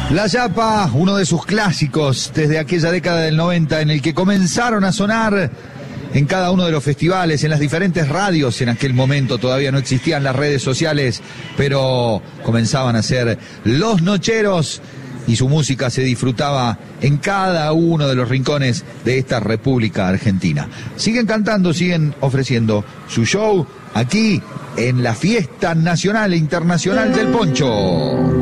La Yapa, uno de sus clásicos desde aquella década del 90 en el que comenzaron a sonar en cada uno de los festivales, en las diferentes radios. En aquel momento todavía no existían las redes sociales, pero comenzaban a ser los nocheros y su música se disfrutaba en cada uno de los rincones de esta República Argentina. Siguen cantando, siguen ofreciendo su show aquí en la Fiesta Nacional e Internacional del Poncho.